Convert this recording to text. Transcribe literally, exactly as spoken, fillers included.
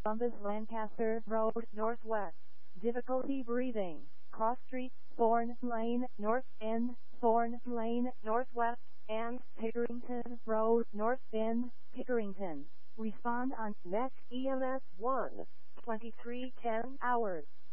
Columbus Lancaster Road Northwest. Difficulty breathing. Cross Street, Thorn Lane North End, Thorn Lane Northwest, and Pickerington Road North End, Pickerington. Respond on Met E M S one, twenty-three ten hours.